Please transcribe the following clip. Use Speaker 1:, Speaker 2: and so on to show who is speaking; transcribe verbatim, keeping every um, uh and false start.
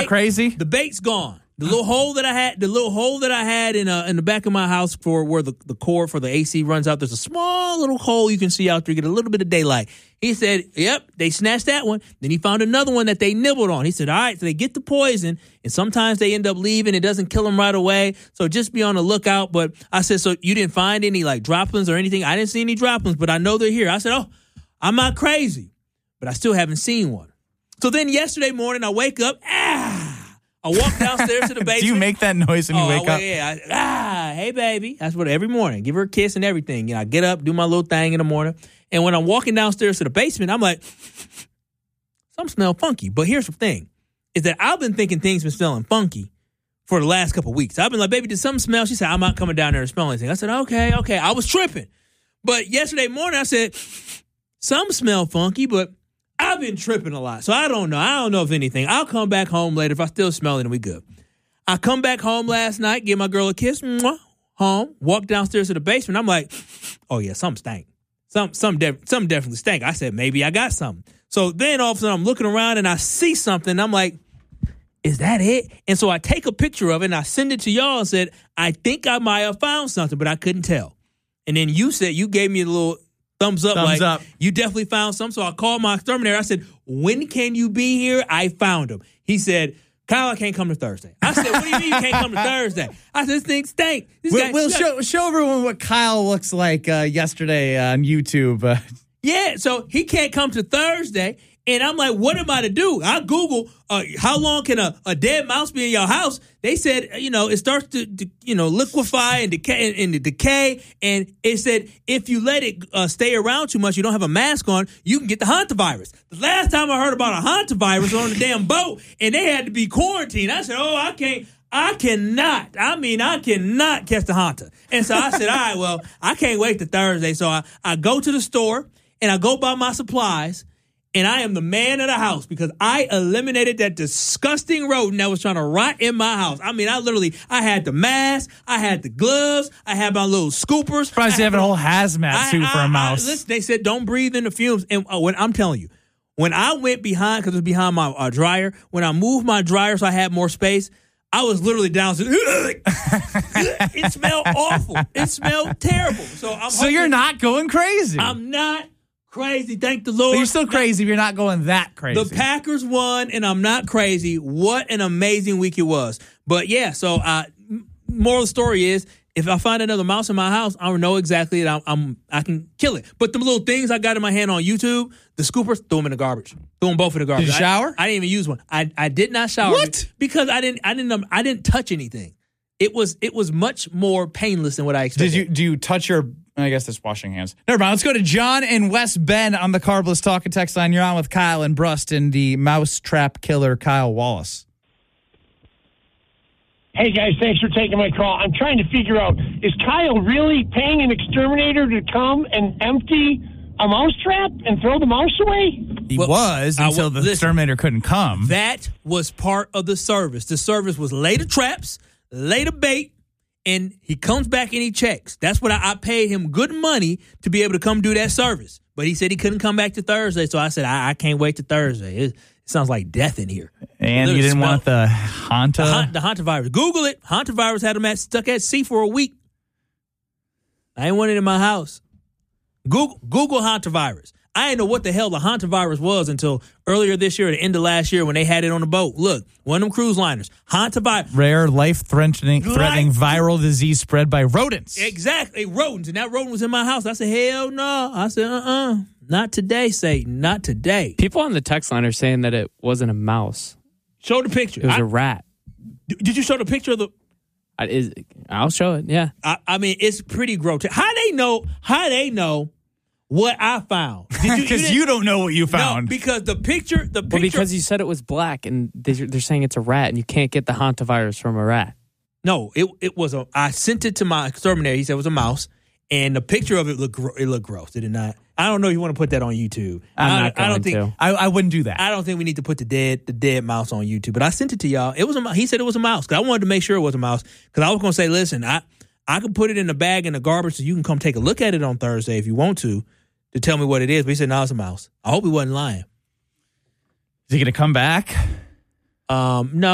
Speaker 1: bait,
Speaker 2: crazy?
Speaker 1: The bait's gone. The little hole that I had, the little hole that I had in uh, in the back of my house for where the, the cord for the A C runs out, there's a small little hole you can see out there, get a little bit of daylight. He said, yep, they snatched that one. Then he found another one that they nibbled on. He said, all right, so they get the poison, and sometimes they end up leaving. It doesn't kill them right away, so just be on the lookout. But I said, so you didn't find any, like, droplings or anything? I didn't see any droplings, but I know they're here. I said, oh, I'm not crazy, but I still haven't seen one. So then yesterday morning, I wake up, ah, I walk downstairs to the basement.
Speaker 2: Do you make that noise when you
Speaker 1: oh,
Speaker 2: wake
Speaker 1: I,
Speaker 2: up?
Speaker 1: Yeah, I, ah, hey, baby. That's what every morning. Give her a kiss and everything. You know, I get up, do my little thing in the morning. And when I'm walking downstairs to the basement, I'm like, something smell funky. But here's the thing, is that I've been thinking things been smelling funky for the last couple of weeks. I've been like, baby, did something smell? She said, I'm not coming down there to smell anything. I said, okay, okay. I was tripping. But yesterday morning, I said, some smell funky, but I've been tripping a lot, so I don't know. I don't know if anything. I'll come back home later. If I still smell it, then we good. I come back home last night, give my girl a kiss, mwah, home, walk downstairs to the basement. I'm like, oh, yeah, something stank. Some, some, de- some definitely stank. I said, maybe I got something. So then all of a sudden I'm looking around and I see something. And I'm like, is that it? And so I take a picture of it and I send it to y'all and said, I think I might have found something, but I couldn't tell. And then you said, you gave me a little thumbs up.
Speaker 2: Thumbs
Speaker 1: like,
Speaker 2: up.
Speaker 1: You definitely found some. So I called my exterminator. I said, when can you be here? I found him. He said, Kyle, I can't come to Thursday. I said, what do you mean you can't come to Thursday? I said, this thing stank. This
Speaker 2: We'll,
Speaker 1: guy,
Speaker 2: we'll show, show everyone what Kyle looks like uh, yesterday on YouTube. Uh,
Speaker 1: yeah, so he can't come to Thursday. And I'm like, what am I to do? I Google, uh, how long can a, a dead mouse be in your house? They said, you know, it starts to, to you know, liquefy and decay and, and decay. And it said, if you let it uh, stay around too much, you don't have a mask on, you can get the hantavirus. The last time I heard about a hantavirus was on the damn boat, and they had to be quarantined. I said, oh, I can't. I cannot. I mean, I cannot catch the Hanta. And so I said, all right, well, I can't wait to Thursday. So I, I go to the store, and I go buy my supplies. And I am the man of the house because I eliminated that disgusting rodent that was trying to rot in my house. I mean, I literally, I had the mask, I had the gloves, I had my little scoopers.
Speaker 2: Surprised you have a whole hazmat suit
Speaker 1: I,
Speaker 2: for
Speaker 1: I,
Speaker 2: a mouse.
Speaker 1: I, listen, they said don't breathe in the fumes. And uh, when I'm telling you, when I went behind, because it was behind my uh, dryer, when I moved my dryer so I had more space, I was literally downstairs. It smelled awful. It smelled terrible. So I'm
Speaker 2: So you're not going crazy.
Speaker 1: I'm not crazy, thank the Lord.
Speaker 2: But you're still crazy, but you're not going that crazy.
Speaker 1: The Packers won, and I'm not crazy. What an amazing week it was. But, yeah, so uh, moral of the story is, if I find another mouse in my house, I know exactly that I'm, I'm, I can kill it. But the little things I got in my hand on YouTube, the scoopers, throw them in the garbage. Throw them both in the garbage.
Speaker 2: Did you shower?
Speaker 1: I, I didn't even use one. I, I did not shower.
Speaker 2: What?
Speaker 1: Because I didn't, I didn't, I didn't touch anything. It was, it was much more painless than what I expected.
Speaker 2: Did you do you touch your? I guess that's washing hands. Never mind. Let's go to John and West Bend on the Carbless Talk and Text line. You're on with Kyle and Brust and the mousetrap killer Kyle Wallace.
Speaker 3: Hey, guys, thanks for taking my call. I'm trying to figure out, is Kyle really paying an exterminator to come and empty a mousetrap and throw the mouse away?
Speaker 2: He
Speaker 1: Well,
Speaker 2: was
Speaker 1: I
Speaker 2: until
Speaker 1: will-
Speaker 2: the
Speaker 1: listen,
Speaker 2: exterminator couldn't come.
Speaker 1: That was part of the service. The service was lay the traps, lay the bait, and he comes back and he checks. That's what I, I paid him good money to be able to come do that service. But he said he couldn't come back to Thursday, so I said, I, I can't wait to Thursday. It, it sounds like death in here.
Speaker 2: And you
Speaker 1: Literally
Speaker 2: didn't
Speaker 1: smell-
Speaker 2: want the Hanta?
Speaker 1: The, Hant- the Hantavirus. Google it. Hantavirus had him at, stuck at sea for a week. I ain't want it in my house. Google Google Hantavirus. I didn't know what the hell the Hantavirus was until earlier this year, at the end of last year, when they had it on the boat. Look, one of them cruise liners. Hantavirus.
Speaker 2: Rare, life-threatening threatening
Speaker 1: Life-
Speaker 2: viral disease spread by rodents.
Speaker 1: Exactly. Rodents. And that rodent was in my house. I said, hell no. I said, uh-uh. Not today, Satan. Not today.
Speaker 4: People on the text line are saying that it wasn't a mouse.
Speaker 1: Show the picture.
Speaker 4: It was
Speaker 1: I-
Speaker 4: a rat.
Speaker 1: Did you show the picture of the...
Speaker 4: I, is, I'll show it, yeah.
Speaker 1: I, I mean, it's pretty grotesque. How they know... How they know... what I found.
Speaker 2: Because you, you, you don't know what you found.
Speaker 1: No, because the picture, the picture.
Speaker 4: Well, because you said it was black, and they're, they're saying it's a rat, and you can't get the hantavirus from a rat.
Speaker 1: No, it it was a. I sent it to my exterminator. He said it was a mouse, and the picture of it looked gro- it looked gross. It did not. I don't know if you want to put that on YouTube.
Speaker 4: I'm
Speaker 1: I,
Speaker 4: not going
Speaker 1: I don't think.
Speaker 4: to.
Speaker 2: I, I wouldn't do that.
Speaker 1: I don't think we need to put the dead the dead mouse on YouTube. But I sent it to y'all. It was a. mou- He said it was a mouse because I wanted to make sure it was a mouse because I was going to say, listen, I I could put it in the bag in the garbage so you can come take a look at it on Thursday if you want to. To tell me what it is, but he said, no, it's a mouse. I hope he wasn't lying.
Speaker 2: Is he going to come back?
Speaker 1: Um, no.